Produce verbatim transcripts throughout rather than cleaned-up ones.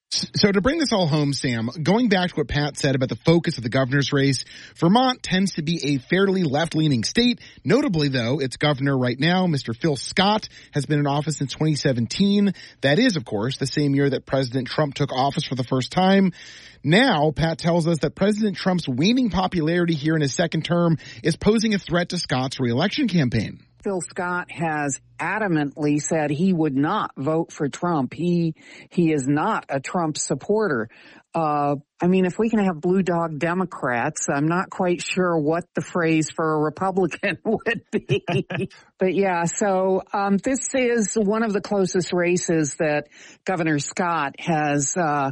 So to bring this all home, Sam, going back to what Pat said about the focus of the governor's race, Vermont tends to be a fairly left-leaning state. Notably, though, its governor right now, Mister Phil Scott, has been in office since twenty seventeen. That is, of course, the same year that President Trump took office for the first time. Now, Pat tells us that President Trump's waning popularity here in his second term is posing a threat to Scott's re-election campaign. Phil Scott has adamantly said he would not vote for Trump. He he is not a Trump supporter. Uh, I mean, if we can have blue dog Democrats, I'm not quite sure what the phrase for a Republican would be. But yeah, so um, this is one of the closest races that Governor Scott has uh,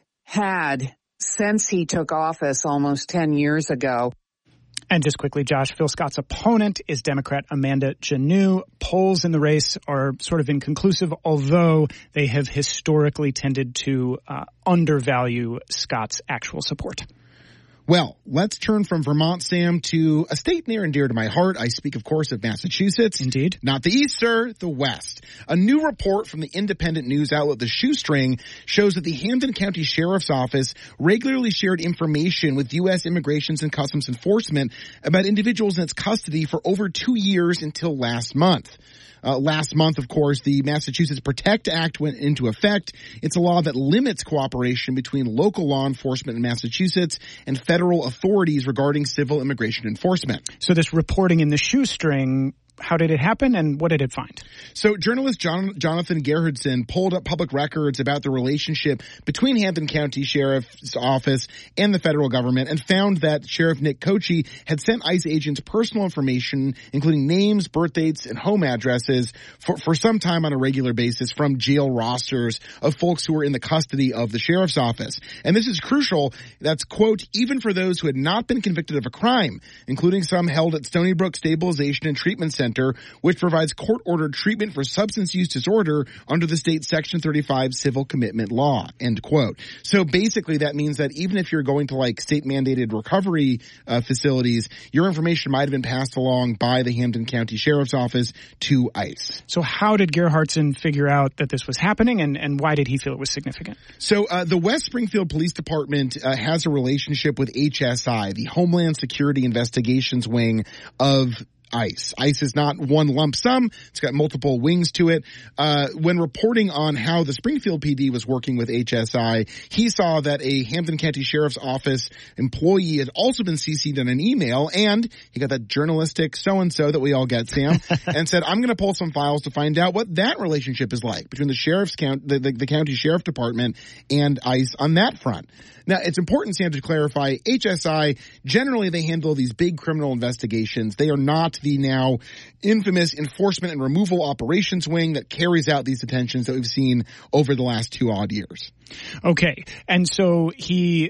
had since he took office almost ten years ago. And just quickly, Josh, Phil Scott's opponent is Democrat Amanda Janeau. Polls in the race are sort of inconclusive, although they have historically tended to uh, undervalue Scott's actual support. Well, let's turn from Vermont, Sam, to a state near and dear to my heart. I speak, of course, of Massachusetts. Indeed. Not the East, sir, the West. A new report from the independent news outlet The Shoestring shows that the Hampden County Sheriff's Office regularly shared information with U S Immigration and Customs Enforcement about individuals in its custody for over two years until last month. Uh, last month, of course, the Massachusetts PROTECT Act went into effect. It's a law that limits cooperation between local law enforcement in Massachusetts and federal authorities regarding civil immigration enforcement. So this reporting in The Shoestring, how did it happen and what did it find? So journalist John, Jonathan Gerhardson pulled up public records about the relationship between Hampden County Sheriff's Office and the federal government and found that Sheriff Nick Kochi had sent ICE agents personal information, including names, birth dates, and home addresses for, for some time on a regular basis from jail rosters of folks who were in the custody of the Sheriff's Office. And this is crucial. That's, quote, even for those who had not been convicted of a crime, including some held at Stony Brook Stabilization and Treatment Center, Center, which provides court-ordered treatment for substance use disorder under the state Section thirty-five civil commitment law, end quote. So basically that means that even if you're going to like state-mandated recovery uh, facilities, your information might have been passed along by the Hampden County Sheriff's Office to ICE. So how did Gerhardson figure out that this was happening, and, and why did he feel it was significant? So uh, the West Springfield Police Department uh, has a relationship with H S I, the Homeland Security Investigations Wing of ICE. ICE is not one lump sum. It's got multiple wings to it. Uh, when reporting on how the Springfield P D was working with H S I, he saw that a Hampden County Sheriff's Office employee had also been C C'd in an email, and he got that journalistic so-and-so that we all get, Sam, and said, I'm going to pull some files to find out what that relationship is like between the sheriff's count, the, the, the county sheriff department and ICE on that front. Now, it's important, Sam, to clarify, H S I, generally they handle these big criminal investigations. They are not the now infamous enforcement and removal operations wing that carries out these detentions that we've seen over the last two odd years. Okay. And so he...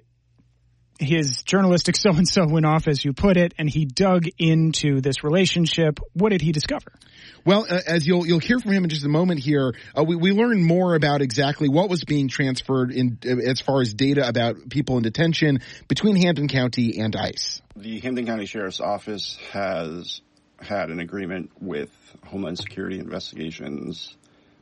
his journalistic so-and-so went off, as you put it, and he dug into this relationship. What did he discover? Well, uh, as you'll you'll hear from him in just a moment here, uh, we, we learned more about exactly what was being transferred in uh, as far as data about people in detention between Hampden County and ICE. The Hampden County Sheriff's Office has had an agreement with Homeland Security Investigations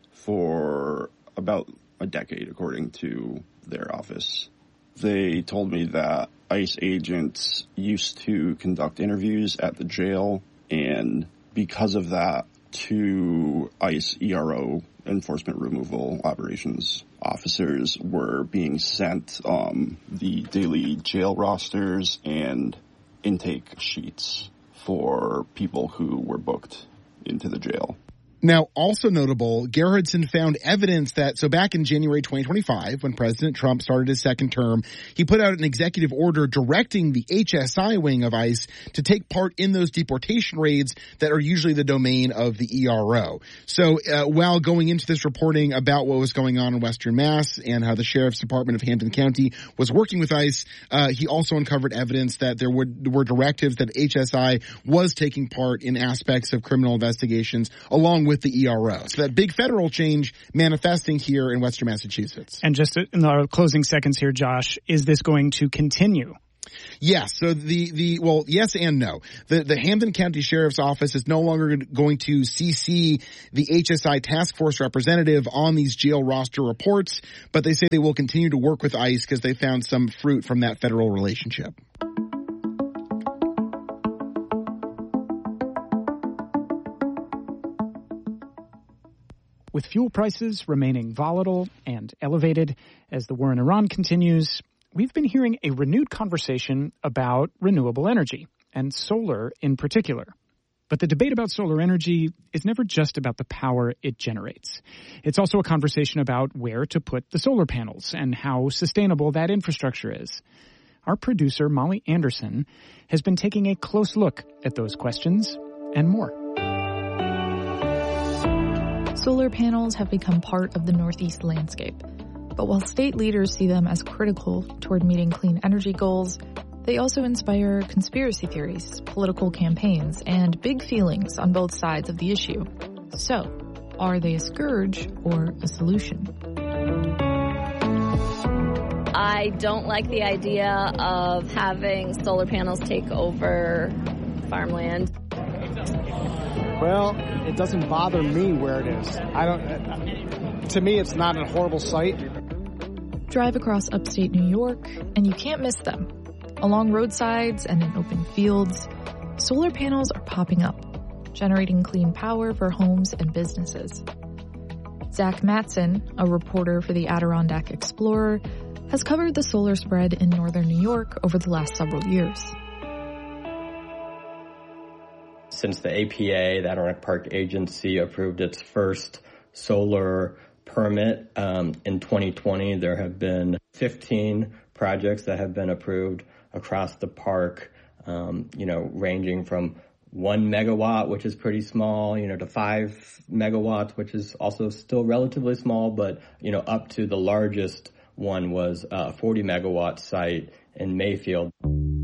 for about a decade, according to their office. They told me that ICE agents used to conduct interviews at the jail, and because of that, two ICE E R O, enforcement removal operations officers, were being sent um, the daily jail rosters and intake sheets for people who were booked into the jail. Now, also notable, Gerhardson found evidence that, so back in January twenty twenty-five, when President Trump started his second term, he put out an executive order directing the H S I wing of ICE to take part in those deportation raids that are usually the domain of the E R O. So uh, while going into this reporting about what was going on in Western Mass and how the Sheriff's Department of Hampden County was working with ICE, uh, he also uncovered evidence that there were, were directives that H S I was taking part in aspects of criminal investigations along with with the E R O. So that big federal change manifesting here in Western Massachusetts. And just in our closing seconds here, Josh, is this going to continue Yes. So the, the, well, yes and no. The, the Hampden County Sheriff's Office is no longer going to C C the H S I task force representative on these jail roster reports, but they say they will continue to work with ICE because they found some fruit from that federal relationship. With fuel prices remaining volatile and elevated as the war in Iran continues, we've been hearing a renewed conversation about renewable energy, and solar in particular. But the debate about solar energy is never just about the power it generates. It's also a conversation about where to put the solar panels and how sustainable that infrastructure is. Our producer, Molly Anderson, has been taking a close look at those questions and more. Solar panels have become part of the Northeast landscape. But while state leaders see them as critical toward meeting clean energy goals, they also inspire conspiracy theories, political campaigns, and big feelings on both sides of the issue. So, are they a scourge or a solution? I don't like the idea of having solar panels take over farmland. Well, it doesn't bother me where it is. I don't. To me, it's not a horrible sight. Drive across upstate New York, and you can't miss them. Along roadsides and in open fields, solar panels are popping up, generating clean power for homes and businesses. Zach Matson, a reporter for the Adirondack Explorer, has covered the solar spread in northern New York over the last several years. Since the A P A, the Adirondack Park Agency, approved its first solar permit um, in twenty twenty, there have been fifteen projects that have been approved across the park, um, you know, ranging from one megawatt, which is pretty small, you know, to five megawatts, which is also still relatively small, but, you know, up to the largest one was a forty megawatt site in Mayfield.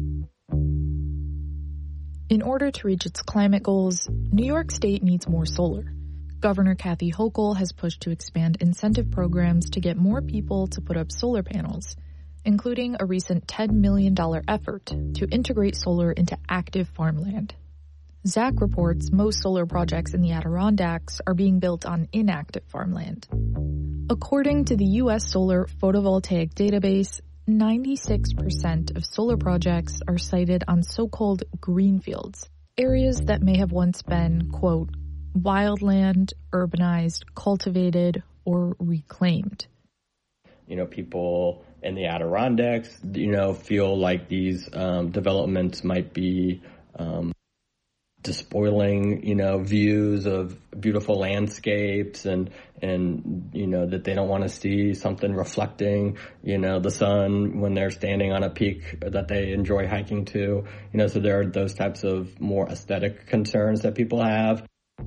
In order to reach its climate goals, New York State needs more solar. Governor Kathy Hochul has pushed to expand incentive programs to get more people to put up solar panels, including a recent ten million dollars effort to integrate solar into active farmland. Zach reports most solar projects in the Adirondacks are being built on inactive farmland. According to the U S Solar Photovoltaic Database, ninety-six percent of solar projects are sited on so-called greenfields, areas that may have once been, quote, wildland, urbanized, cultivated, or reclaimed. You know, people in the Adirondacks, you know, feel like these um, developments might be um, despoiling, you know, views of beautiful landscapes and, and, you know, that they don't want to see something reflecting, you know, the sun when they're standing on a peak that they enjoy hiking to, you know, so there are those types of more aesthetic concerns that people have.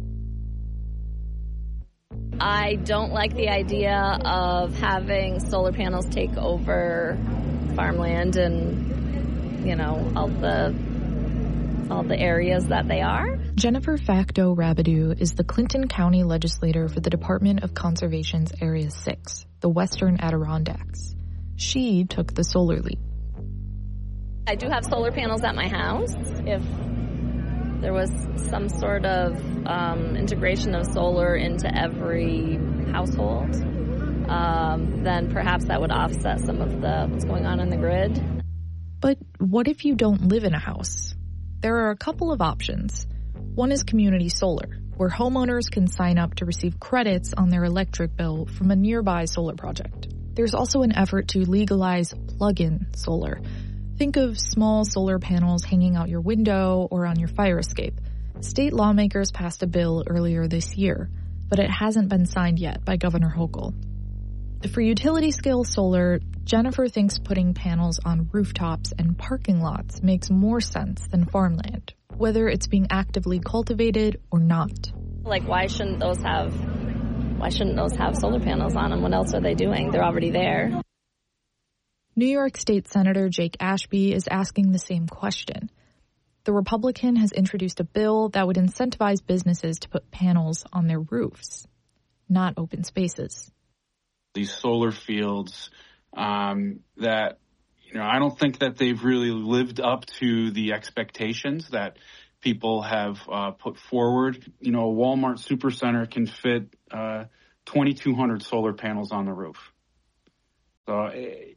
I don't like the idea of having solar panels take over farmland and, you know, all the all the areas that they are. Jennifer Facto Rabideau is the Clinton County legislator for the Department of Conservation's Area six, the Western Adirondacks. She took the solar leap. I do have solar panels at my house. If there was some sort of um, integration of solar into every household, um, then perhaps that would offset some of the what's going on in the grid. But what if you don't live in a house? There are a couple of options. One is community solar, where homeowners can sign up to receive credits on their electric bill from a nearby solar project. There's also an effort to legalize plug-in solar. Think of small solar panels hanging out your window or on your fire escape. State lawmakers passed a bill earlier this year, but it hasn't been signed yet by Governor Hochul. For utility-scale solar, Jennifer thinks putting panels on rooftops and parking lots makes more sense than farmland, whether it's being actively cultivated or not. Like, why shouldn't those have, why shouldn't those have solar panels on them? What else are they doing? They're already there. New York State Senator Jake Ashby is asking the same question. The Republican has introduced a bill that would incentivize businesses to put panels on their roofs, not open spaces. These solar fields um, that You know, I don't think that they've really lived up to the expectations that people have uh, put forward. You know, a Walmart Supercenter can fit uh, twenty-two hundred solar panels on the roof. So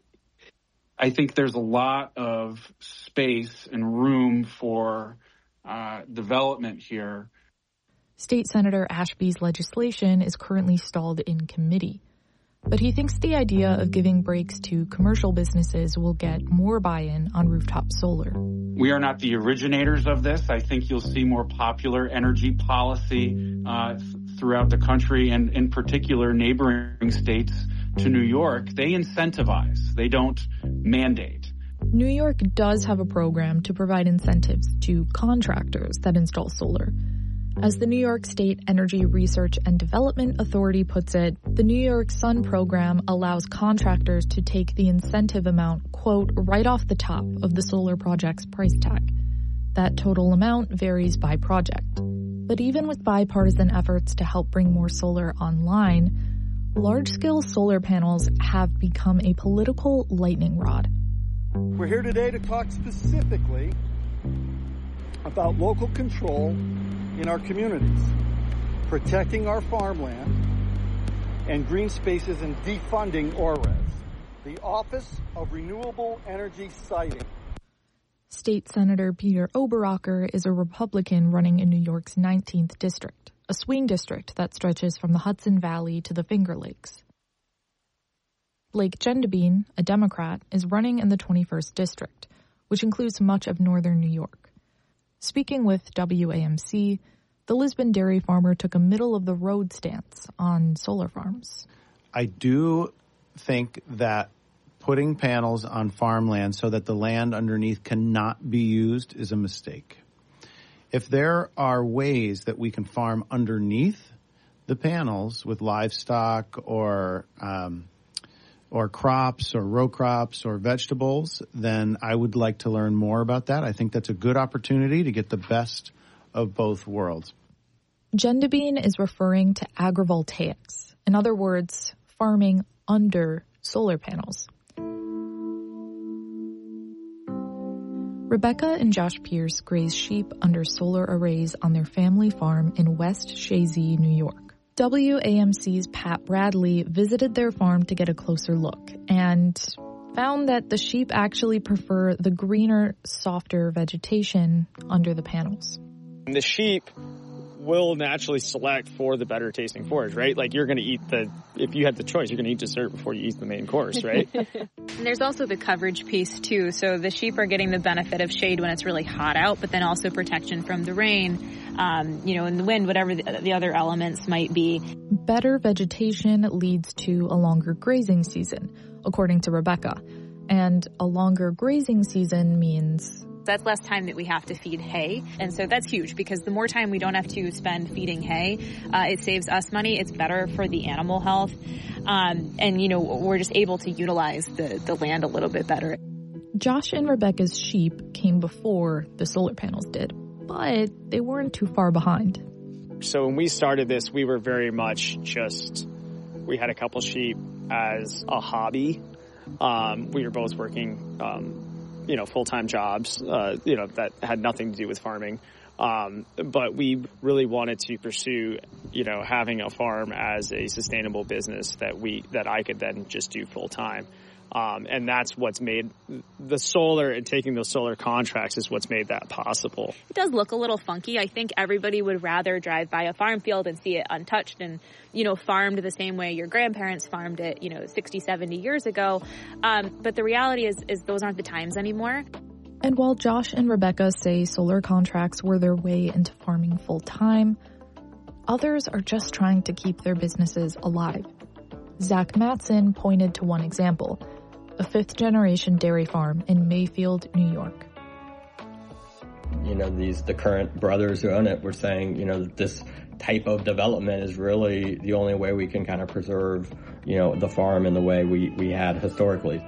I think there's a lot of space and room for uh, development here. State Senator Ashby's legislation is currently stalled in committee. But he thinks the idea of giving breaks to commercial businesses will get more buy-in on rooftop solar. We are not the originators of this. I think you'll see more popular energy policy uh, th- throughout the country, and in particular neighboring states to New York. They incentivize. They don't mandate. New York does have a program to provide incentives to contractors that install solar. As the New York State Energy Research and Development Authority puts it, the New York Sun program allows contractors to take the incentive amount, quote, right off the top of the solar project's price tag. That total amount varies by project. But even with bipartisan efforts to help bring more solar online, large-scale solar panels have become a political lightning rod. We're here today to talk specifically about local control in our communities, protecting our farmland and green spaces, and defunding O R E S, the Office of Renewable Energy Siting. State Senator Peter Oberacker is a Republican running in New York's nineteenth District, a swing district that stretches from the Hudson Valley to the Finger Lakes. Blake Gendebien, a Democrat, is running in the twenty-first District, which includes much of northern New York. Speaking with W A M C, the Lisbon dairy farmer took a middle-of-the-road stance on solar farms. I do think that putting panels on farmland so that the land underneath cannot be used is a mistake. If there are ways that we can farm underneath the panels with livestock or um, or crops or row crops or vegetables, then I would like to learn more about that. I think that's a good opportunity to get the best of both worlds. Gendebien is referring to agrivoltaics. In other words, farming under solar panels. Rebecca and Josh Pierce graze sheep under solar arrays on their family farm in West Shazy, New York. W A M C's Pat Bradley visited their farm to get a closer look and found that the sheep actually prefer the greener, softer vegetation under the panels. The sheep will naturally select for the better tasting forage, right? Like you're going to eat the, if you had the choice, you're going to eat dessert before you eat the main course, right? And there's also the coverage piece too. So the sheep are getting the benefit of shade when it's really hot out, but then also protection from the rain, um, you know, and the wind, whatever the, the other elements might be. Better vegetation leads to a longer grazing season, according to Rebecca. And a longer grazing season means that's less time that we have to feed hay. And so that's huge because the more time we don't have to spend feeding hay, uh, it saves us money. It's better for the animal health. Um, and, you know, we're just able to utilize the, the land a little bit better. Josh and Rebecca's sheep came before the solar panels did, but they weren't too far behind. So when we started this, we were very much just, we had a couple sheep as a hobby. Um, we were both working, um, you know, full-time jobs, uh, you know, that had nothing to do with farming. Um, but we really wanted to pursue, you know, having a farm as a sustainable business that we, that I could then just do full-time. Um, and that's what's made the solar and taking those solar contracts is what's made that possible. It does look a little funky. I think everybody would rather drive by a farm field and see it untouched and, you know, farmed the same way your grandparents farmed it, you know, sixty, seventy years ago. Um, but the reality is, is those aren't the times anymore. And while Josh and Rebecca say solar contracts were their way into farming full time, others are just trying to keep their businesses alive. Zach Matson pointed to one example, a fifth-generation dairy farm in Mayfield, New York. You know, these the current brothers who own it were saying, you know, this type of development is really the only way we can kind of preserve, you know, the farm in the way we, we had historically.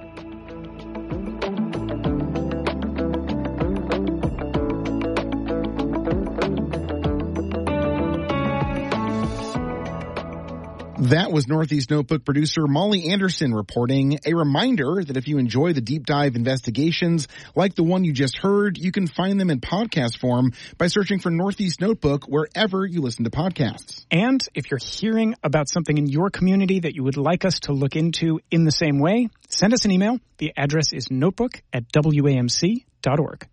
That was Northeast Notebook producer Molly Anderson reporting. A reminder that if you enjoy the deep dive investigations like the one you just heard, you can find them in podcast form by searching for Northeast Notebook wherever you listen to podcasts. And if you're hearing about something in your community that you would like us to look into in the same way, send us an email. The address is notebook at W A M C dot org.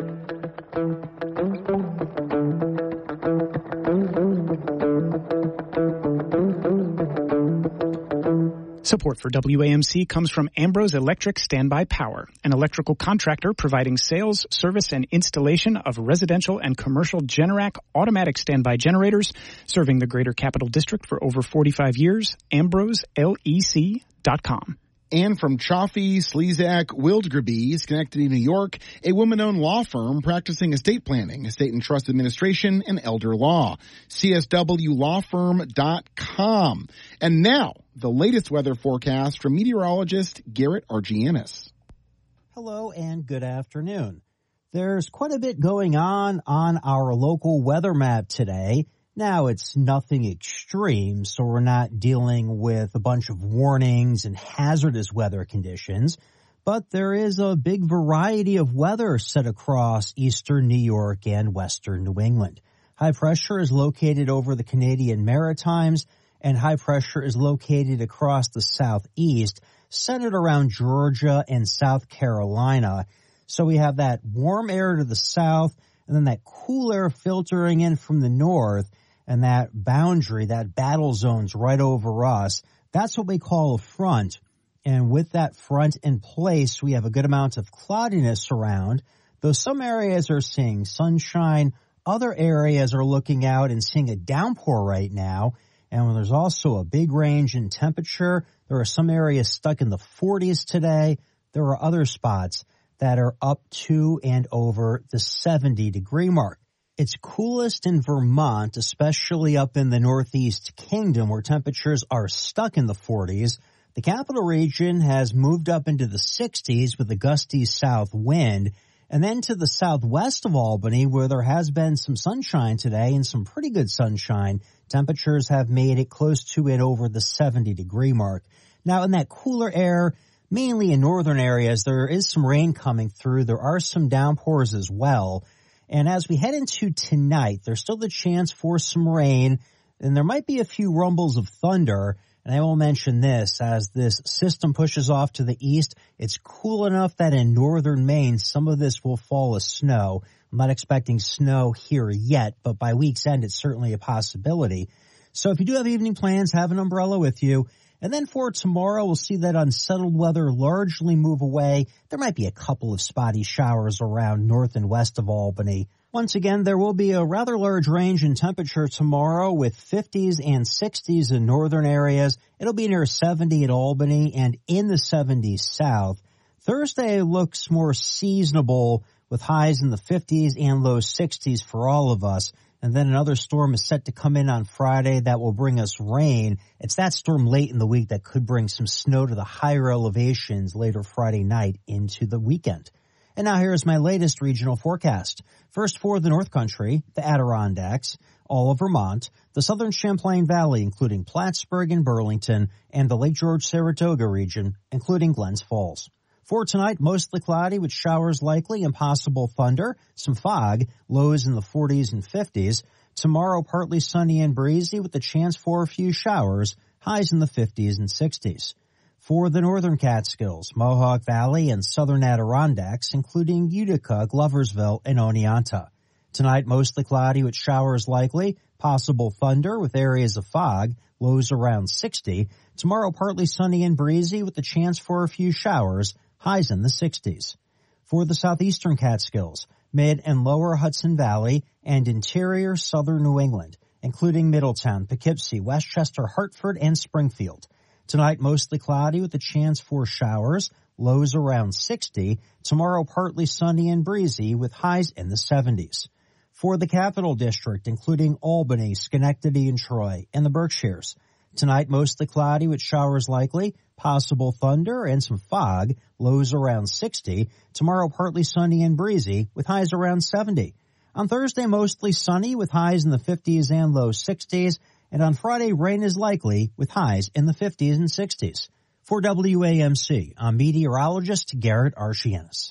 Support for W A M C comes from Ambrose Electric Standby Power, an electrical contractor providing sales, service, and installation of residential and commercial Generac automatic standby generators, serving the Greater Capital District for over forty-five years. Ambrose L E C dot com. And from Chaffee, Slezak, Wildgrabe, Schenectady, New York, a woman-owned law firm practicing estate planning, estate and trust administration, and elder law. C S W law firm dot com. And now, the latest weather forecast from meteorologist Garrett Argianis. Hello and good afternoon. There's quite a bit going on on our local weather map today. Now, it's nothing extreme, so we're not dealing with a bunch of warnings and hazardous weather conditions, but there is a big variety of weather set across eastern New York and western New England. High pressure is located over the Canadian Maritimes, and high pressure is located across the southeast, centered around Georgia and South Carolina. So we have that warm air to the south, and then that cool air filtering in from the north. And that boundary, that battle zone's right over us. That's what we call a front. And with that front in place, we have a good amount of cloudiness around. Though some areas are seeing sunshine, other areas are looking out and seeing a downpour right now. And when there's also a big range in temperature, there are some areas stuck in the forties today. There are other spots that are up to and over the seventy degree mark. It's coolest in Vermont, especially up in the Northeast Kingdom, where temperatures are stuck in the forties. The capital region has moved up into the sixties with a gusty south wind. And then to the southwest of Albany, where there has been some sunshine today and some pretty good sunshine, temperatures have made it close to and over the seventy degree mark. Now, in that cooler air, mainly in northern areas, there is some rain coming through. There are some downpours as well. And as we head into tonight, there's still the chance for some rain, and there might be a few rumbles of thunder. And I will mention this, as this system pushes off to the east, it's cool enough that in northern Maine, some of this will fall as snow. I'm not expecting snow here yet, but by week's end, it's certainly a possibility. So if you do have evening plans, have an umbrella with you. And then for tomorrow, we'll see that unsettled weather largely move away. There might be a couple of spotty showers around north and west of Albany. Once again, there will be a rather large range in temperature tomorrow with fifties and sixties in northern areas. It'll be near seventy at Albany and in the seventies south. Thursday looks more seasonable with highs in the fifties and low sixties for all of us. And then another storm is set to come in on Friday that will bring us rain. It's that storm late in the week that could bring some snow to the higher elevations later Friday night into the weekend. And now here's my latest regional forecast. First for the North Country, the Adirondacks, all of Vermont, the southern Champlain Valley, including Plattsburgh and Burlington, and the Lake George-Saratoga region, including Glens Falls. For tonight, mostly cloudy with showers likely and possible thunder, some fog, lows in the forties and fifties. Tomorrow, partly sunny and breezy with the chance for a few showers, highs in the fifties and sixties. For the northern Catskills, Mohawk Valley, and southern Adirondacks, including Utica, Gloversville, and Oneonta. Tonight, mostly cloudy with showers likely, possible thunder with areas of fog, lows around sixty. Tomorrow, partly sunny and breezy with the chance for a few showers, highs in the sixties. For the southeastern Catskills, mid and lower Hudson Valley, and interior southern New England, including Middletown, Poughkeepsie, Westchester, Hartford, and Springfield. Tonight, mostly cloudy with a chance for showers, lows around sixty. Tomorrow, partly sunny and breezy with highs in the seventies. For the Capital District, including Albany, Schenectady, and Troy, and the Berkshires. Tonight, mostly cloudy with showers likely, possible thunder and some fog, lows around sixty. Tomorrow, partly sunny and breezy with highs around seventy. On Thursday, mostly sunny with highs in the fifties and low sixties. And on Friday, rain is likely with highs in the fifties and sixties. For W A M C, I'm meteorologist Garrett Archianis.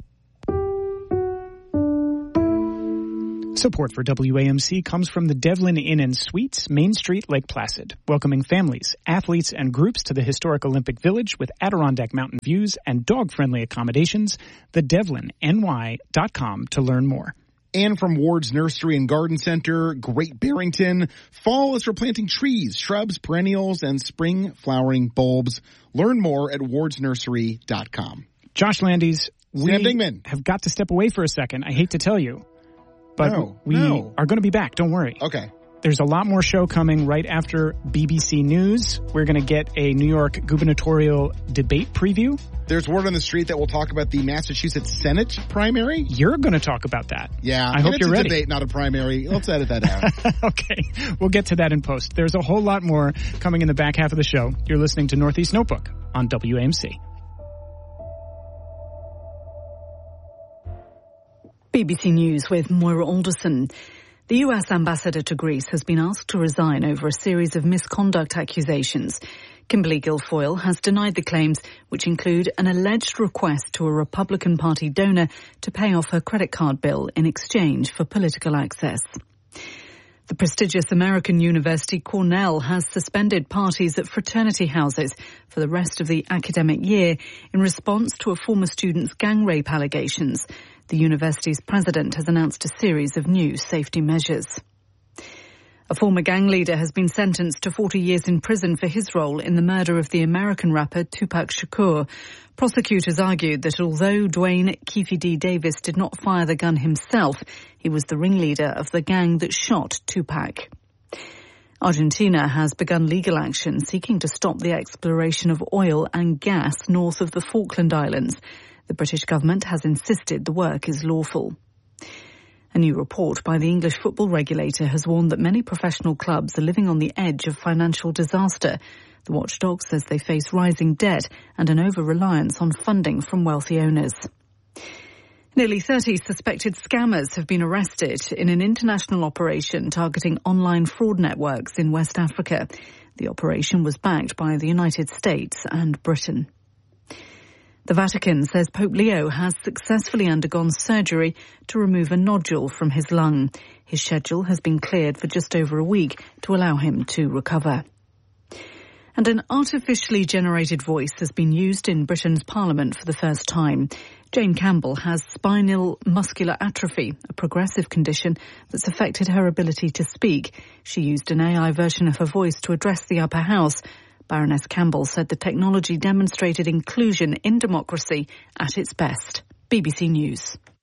Support for W A M C comes from the Devlin Inn and Suites, Main Street, Lake Placid, welcoming families, athletes, and groups to the historic Olympic Village with Adirondack mountain views and dog-friendly accommodations. the devlin n y dot com to learn more. And from Ward's Nursery and Garden Center, Great Barrington, fall is for planting trees, shrubs, perennials, and spring flowering bulbs. Learn more at wards nursery dot com. Josh Landis, we Sam Dingman. have got to step away for a second. I hate to tell you. But no, we no. are going to be back. Don't worry. Okay. There's a lot more show coming right after B B C News. We're going to get a New York gubernatorial debate preview. There's word on the street that we'll talk about the Massachusetts Senate primary. You're going to talk about that. Yeah. I hope it's you're a ready. Debate, not a primary. Let's edit that out. Okay. We'll get to that in post. There's a whole lot more coming in the back half of the show. You're listening to Northeast Notebook on W A M C. B B C News with Moira Alderson. The U S ambassador to Greece has been asked to resign over a series of misconduct accusations. Kimberly Guilfoyle has denied the claims, which include an alleged request to a Republican Party donor to pay off her credit card bill in exchange for political access. The prestigious American university Cornell has suspended parties at fraternity houses for the rest of the academic year in response to a former student's gang rape allegations. The university's president has announced a series of new safety measures. A former gang leader has been sentenced to forty years in prison for his role in the murder of the American rapper Tupac Shakur. Prosecutors argued that although Dwayne Keefe D. Davis did not fire the gun himself, he was the ringleader of the gang that shot Tupac. Argentina has begun legal action seeking to stop the exploration of oil and gas north of the Falkland Islands. The British government has insisted the work is lawful. A new report by the English football regulator has warned that many professional clubs are living on the edge of financial disaster. The watchdog says they face rising debt and an over-reliance on funding from wealthy owners. Nearly thirty suspected scammers have been arrested in an international operation targeting online fraud networks in West Africa. The operation was backed by the United States and Britain. The Vatican says Pope Leo has successfully undergone surgery to remove a nodule from his lung. His schedule has been cleared for just over a week to allow him to recover. And an artificially generated voice has been used in Britain's Parliament for the first time. Jane Campbell has spinal muscular atrophy, a progressive condition that's affected her ability to speak. She used an A I version of her voice to address the upper house. Baroness Campbell said the technology demonstrated inclusion in democracy at its best. B B C News.